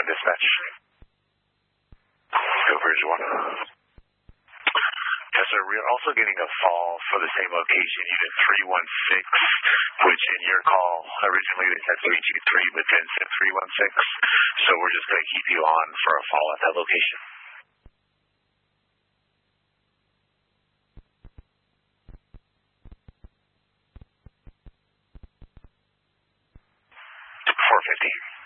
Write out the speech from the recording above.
dispatch. Bridge 1. Yes, sir. We're also getting a fall for the same location, unit 316, which in your call, originally they said 323, but then said 316. So we're just going to keep you on for a fall at that location.